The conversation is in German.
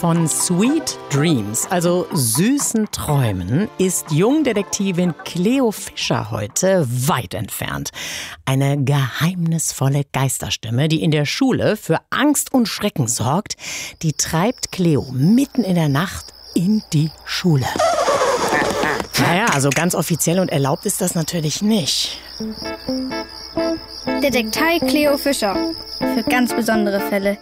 von Sweet Dreams, also süßen Träumen, ist Jungdetektivin Cleo Fischer heute weit entfernt. Eine geheimnisvolle Geisterstimme, die in der Schule für Angst und Schrecken sorgt, die treibt Cleo mitten in der Nacht in die Schule. Naja, also ganz offiziell und erlaubt ist das natürlich nicht. Detektiv Cleo Fischer. Für ganz besondere Fälle.